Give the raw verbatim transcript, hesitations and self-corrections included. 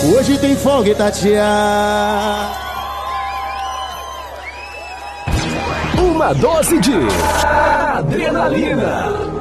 Hoje tem folga e Tatiana. Uma dose de adrenalina.